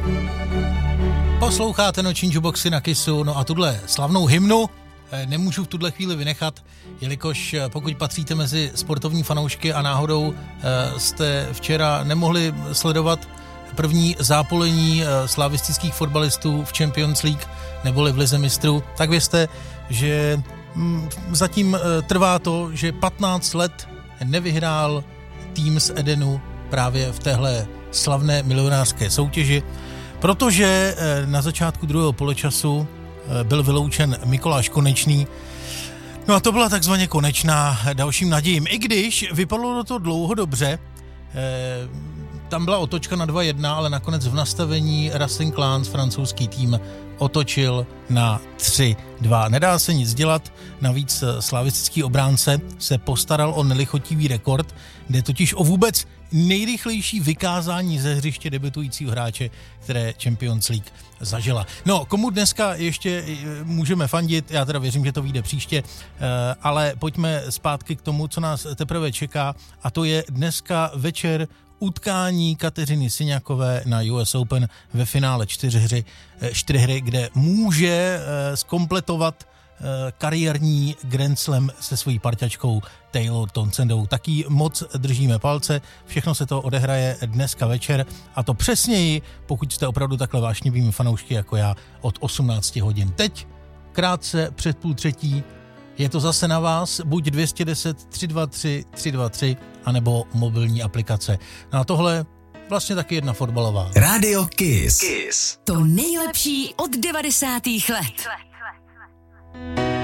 Posloucháte noční jukeboxy na Kissu, no a tuhle slavnou hymnu nemůžu v tuhle chvíli vynechat, jelikož pokud patříte mezi sportovní fanoušky a náhodou jste včera nemohli sledovat první zápolení slavistických fotbalistů v Champions League neboli v Lize mistrů, tak vězte, že zatím trvá to, že 15 let nevyhrál tým z Edenu právě v téhle slavné milionářské soutěži, protože na začátku druhého poločasu byl vyloučen Mikuláš Konečný. No a to byla takzvaně konečná dalším nadějím. I když vypadalo to dlouho dobře, tam byla otočka na 2-1, ale nakonec v nastavení Racing Clans francouzský tým otočil na 3-2. Nedá se nic dělat, navíc slavistický obránce se postaral o nelichotivý rekord, kde totiž o vůbec nejrychlejší vykázání ze hřiště debutujícího hráče, které Champions League zažila. No, komu dneska ještě můžeme fandit, já teda věřím, že to vyjde příště, ale pojďme zpátky k tomu, co nás teprve čeká, a to je dneska večer utkání Kateřiny Syňakové na US Open ve finále 4 hry, kde může zkompletovat kariérní Grand Slam se svojí parťačkou Taylor Townsendovou. Taky moc držíme palce, všechno se to odehraje dneska večer, a to přesněji, pokud jste opravdu takhle vášnivými fanoušky jako já, od 18 hodin. Teď, krátce před 2:30, je to zase na vás, buď 210 323 323, anebo mobilní aplikace. No a tohle vlastně taky jedna fotbalová. Radio Kiss. To nejlepší od 90. let.